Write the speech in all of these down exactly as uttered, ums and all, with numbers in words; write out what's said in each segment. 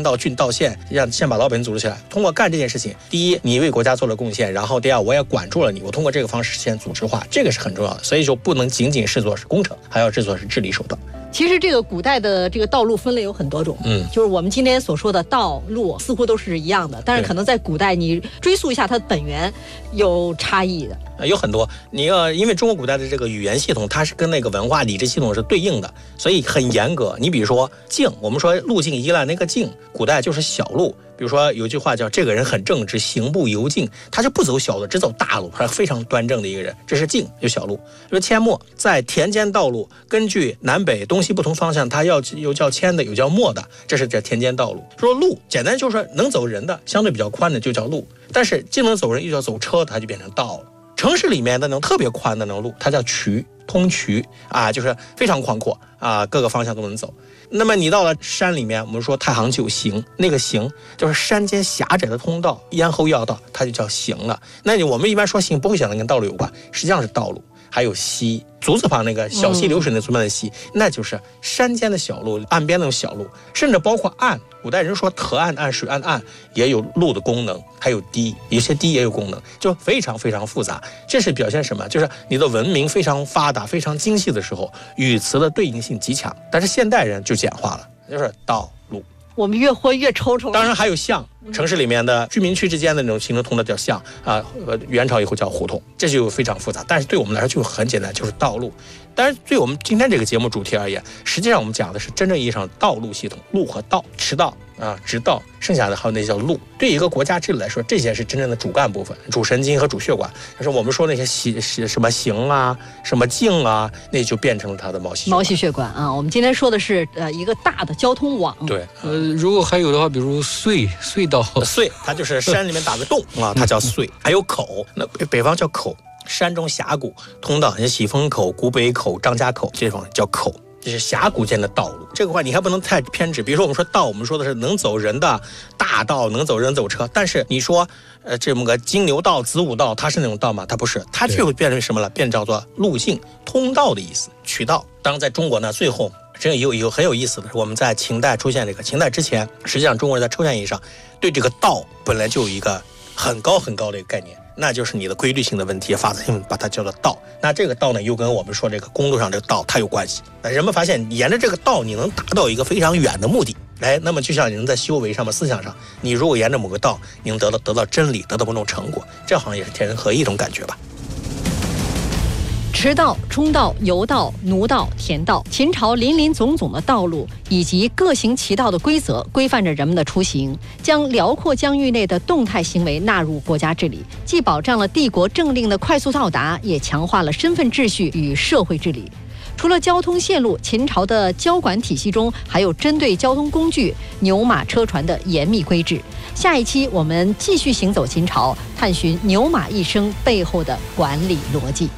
到郡到县，让先把老百姓组织起来。通过干这件事情，第一，你为国家做了贡献，然后第二，我也管住了你，我通过这个方式实现组织化，这个是很重要的。所以就不能仅仅视作是工程，还要视作是治理手段。 其实这个古代的这个道路分类有很多种，嗯，就是我们今天所说的道路似乎都是一样的，但是可能在古代你追溯一下它的本源有差异的。 有很多，你要因为中国古代的这个语言系统，它是跟那个文化理智系统是对应的，所以很严格。你比如说径，我们说路径依赖那个径，古代就是小路。比如说有句话叫这个人很正直，行步由径，他就不走小路，只走大路，他是非常端正的一个人，这是径，就小路。说阡陌在田间道路，根据南北东西不同方向，它要有叫阡的，有叫陌的，这是这田间道路。说路，简单就是说能走人的，相对比较宽的就叫路，但是既能走人又叫走车，它就变成道了。城市里面的那种特别宽的那种路，它叫渠，通渠啊，就是非常宽阔啊，各个方向都能走。那么你到了山里面，我们说太行九行，那个行就是山间狭窄的通道，咽喉要道，它就叫行了。那你我们一般说行，不会想到跟道路有关，实际上是道路。还有溪，足字旁那个小溪流水那足旁的溪、嗯，那就是山间的小路，岸边那种小路，甚至包括岸。古代人说河岸、岸水岸岸也有路的功能，还有堤，有些堤也有功能，就非常非常复杂。这是表现什么？就是你的文明非常发达、非常精细的时候，语词的对应性极强。但是现代人就简化了，就是道路。 我们越活越抽抽。 当然还有巷，城市里面的居民区之间的那种行政通道叫巷啊，呃，元朝以后叫胡同，这就非常复杂。但是对我们来说就很简单，就是道路。但是对我们今天这个节目主题而言，实际上我们讲的是真正意义上道路系统，路和道，驰道啊，直道，剩下的还有那叫路。对一个国家治理来说，这些是真正的主干部分，主神经和主血管。但是我们说那些行什么行啊，什么径啊，那就变成了它的毛细毛细血管啊。我们今天说的是呃一个大的交通网。 对， 呃，如果还有的话，比如隧隧道， 隧它就是山里面打个洞啊，它叫隧。还有口，那北方叫口。山中峡谷通道，像喜峰口、古北口、张家口这种叫口，这是峡谷间的道路。这个话你还不能太偏执。比如说我们说道，我们说的是能走人的大道，能走人走车。但是你说，呃，这么个金牛道、子午道，它是那种道吗？它不是，它就会变成什么了？变叫做路径、通道的意思，渠道。当然，在中国呢，最后这个有有很有意思的是，我们在秦代出现这个，秦代之前，实际上中国人在抽象意义上对这个道本来就有一个很高很高的一个概念。那就是你的规律性的问题，法则性把它叫做道。那这个道呢，又跟我们说这个公路上这个道它有关系。那人们发现，沿着这个道，你能达到一个非常远的目的。哎，那么就像你能在修为上面、思想上，你如果沿着某个道，你能得到得到真理，得到某种成果，这好像也是天人合一一种感觉吧。 驰道、冲道、游道、奴道、田道，秦朝林林总总的道路以及各行其道的规则，规范着人们的出行，将辽阔疆域内的动态行为纳入国家治理，既保障了帝国政令的快速到达，也强化了身份秩序与社会治理。除了交通线路，秦朝的交管体系中还有针对交通工具、牛马车船的严密规制。下一期我们继续行走秦朝，探寻牛马一生背后的管理逻辑。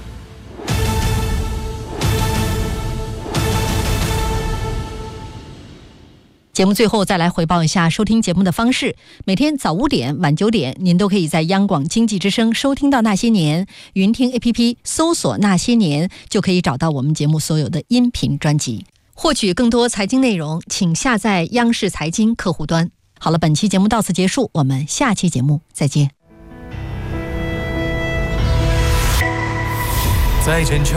节目最后再来回报一下收听节目的方式。每天早五点、晚九点，您都可以在央广经济之声收听到《那些年》，云听 A P P 搜索《那些年》就可以找到我们节目所有的音频专辑。获取更多财经内容，请下载央视财经客户端。好了，本期节目到此结束，我们下期节目再见。 在全球